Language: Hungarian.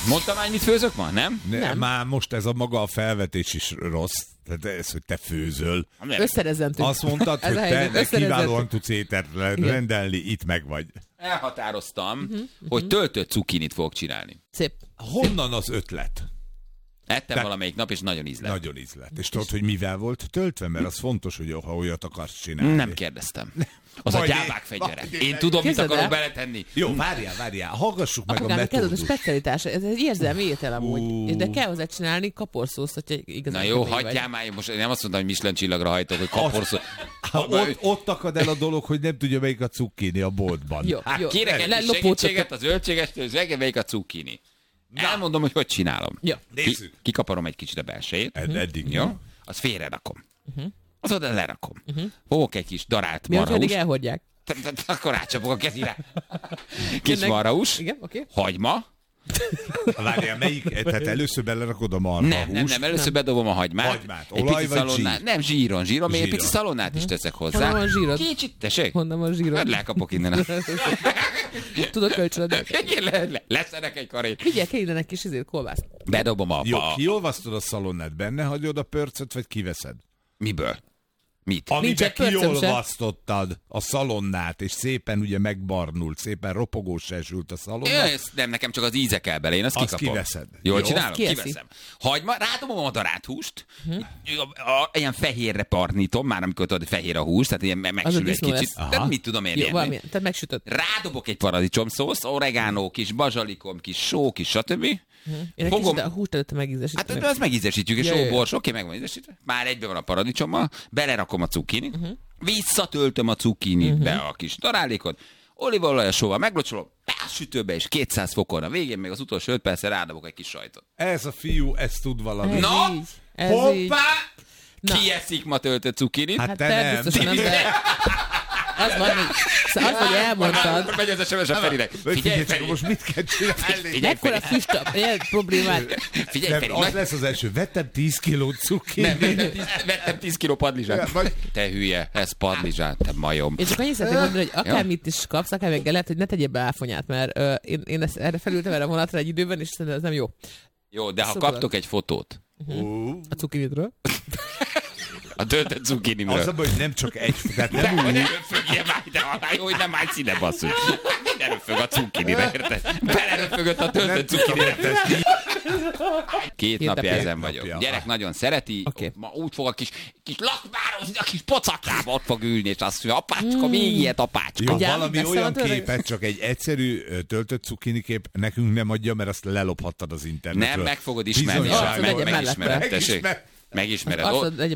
Mondtam már, mit főzök ma, nem? Nem. Már most ez a maga a felvetés is rossz. Tehát ez, hogy te főzöl. Összerezentünk. Azt mondtad, hogy te kiválóan tudsz ételt rendelni, itt meg vagy. Elhatároztam, hogy töltött cukinit fogok csinálni. Szép. Honnan az ötlet? Ettem valamelyik nap, és nagyon ízlett. Nagyon ízlett. És tudod, hogy mivel volt töltve? Mert az fontos, hogy ha olyat akarsz csinálni. Nem kérdeztem. Az a Majd gyávák fegyvere. Én tudom, mit Képzeld akarok el? beletenni. Jó, várjál. Hallgassuk meg a Apukám, kezdett a metódust. specialitás. Ez egy érzelmi étel amúgy. De kell hozzá csinálni kaporszószt, hogyha igazán Na jó, kemény hagyjál már, most nem azt mondtam, hogy Michelin csillagra hajtok, hogy kaporszó. Ott akad el a dolog, hogy nem tudja, melyik a cukkini a boltban. Jó, jó. Kérek egy kis segítséget a zöldségestől, és reggel melyik a cukkini. Elmondom, hogy csinálom. Ja. Nézzük. Kikaparom egy kicsit a belsejét. Eddig Jó? Azt félre rakom. Az oda lerakom. Fogok egy kis darált Mi az, eddig marhahúst. elhordják? Akkor rácsapok a kezire. Kis marhahúst. Igen, oké. Hagyma. Várjál, melyik? Tehát először belerakod a marhahúst. Nem, először bedobom a hagymát. Hagymát. Egy Olaj pici vagy szalonnát. zsír? Nem, zsíron, még egy Zsíron. pici szalonnát is teszek hozzá. Honnan van zsírod? Kicsit, tessék? Honnan van zsírod? Hát lekapok innen. Tudok kölcsönöd. Leszerek egy karét. Vigyél ki innen egy kis kolbászt. Bedobom a... Jó, kiolvasztod a szalonnát, benne hagyod a pörcöt, vagy kiveszed? Miből? Mit? Nincs Amiben egy pörcöm se. kiolvasztottad a szalonnát, és szépen ugye megbarnult, szépen ropogós esült a szalonna. Nem, nekem csak az íze kell bele, én azt Azt kikapom. kiveszed. Jól Jó. csinálom? Kieszi. Kiveszem. Hagyma, rádobom a darált húst, ilyen fehérre parnítom, már amikor tudod, fehér a hús, tehát ilyen megsül egy disznó kicsit. lesz. De mit tudom én Jó, érni? valami. Tehát megsütött. Rádobok egy paradicsomszószt, oregánó, kis bazsalikom, kis só, kis stb. Én egy kicsit a húst előtte megízesítem. Hát azt megízesítjük, és Ja, ja, ja. sóbors, oké, meg van ízesítve. Már egyben van a paradicsommal, belerakom a cukkinit, visszatöltöm a cukkinit be a kis darálékot, olívaolajjal, sóval meglocsolom, a sütőbe és 200 fokon a végén, még az utolsó 5 percre rádobok egy kis sajtot. Ez a fiú, ez tud valamit. Ez Na, így. Ez így. hoppá! Na. Ki eszik ma töltött cukkinit? Hát Hát te te nem. biztosan nem, de... Az van, hogy elmondtad. Akkor megy az SMS a Ferinek. Figyelj, Figyelj, csak Feri! most mit kell csinálni? Figyelj, Mekkora Feri! füst ilyen problémát. Figyelj, Feri! Nem, az lesz az első. Vettem 10 kilót Nem, cukkinit. vettem 10 kiló padlizsát. Vagy- Te hülye, ez padlizsát, te majom. Én csak annyit szeretném mondani, hogy akármit is kapsz, akármilyen lehet, hogy ne tegyél be áfonyát, mert én ezt erre felültem erre a vonatra egy időben, és szerintem ez nem jó. Jó, de ha Szokod. kaptok egy fotót A cukinitről. a töltött Az cukkinimről. a baj, hogy nem csak egy, tehát nem úgy. Ne röfögjél már ide alá, jó, hogy nem állj színe, basszus. Ne röfög a cukkinire, érted? Beleröfögött a töltött cukkinire. Két napja napja. ezen Két vagyok. napja. Gyerek nagyon szereti, Oké. ma úgy fog a kis lakmározni, a kis pocaklába ott fog ülni, és azt mondja, apácska, még ilyet, apácska. Jó, Gyám, valami beszél olyan a törő? képet, csak egy egyszerű töltött cukkini kép nekünk nem adja, mert azt lelophattad az internetről. Nem, meg fogod ismerni, Bizonyságos. Arcod legyen megismered, mellette. tessék. Megismered. Azt